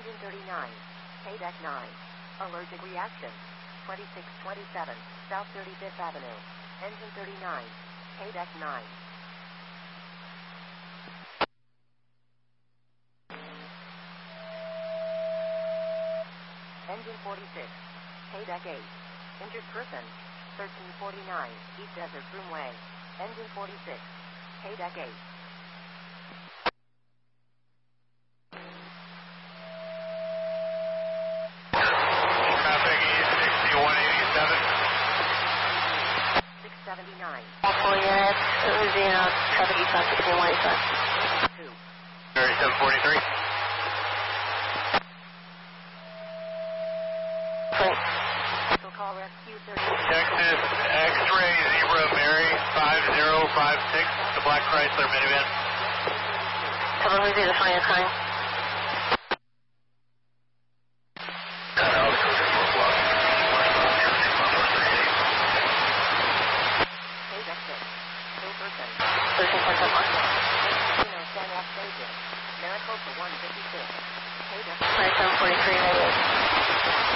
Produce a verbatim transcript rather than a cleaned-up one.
Engine thirty-nine. K-Deck nine. Allergic reaction. twenty-six twenty-seven, South thirty-fifth Avenue. Engine thirty-nine. K-Deck nine. Engine forty-six. K-Deck eight. Injured person. thirteen forty-nine, East Desert Broomway. Engine forty-six. K-Deck eight. Traffic East sixty-one eighty-seven. six seventy-nine. Multiple units, Louisiana, traffic east on sixty-one eighty-seven. two. thirty-seven forty-three. Great. So call rescue thirty. Texas X-Ray Zebra Mary five zero five six, the black Chrysler minivan. Cover Louisiana, the final time. K-Deck six. Two person. thirteen point seven one. Casino San Rock Stadium. Maricopa one fifty-six. K-Deck twenty-seven forty-three, ninety-eight.